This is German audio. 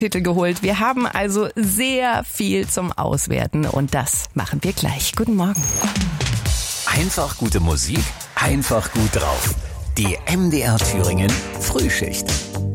Titel geholt. Wir haben also sehr viel zum Auswerten und das machen wir gleich. Guten Morgen. Einfach gute Musik, einfach gut drauf. Die MDR Thüringen Frühschicht.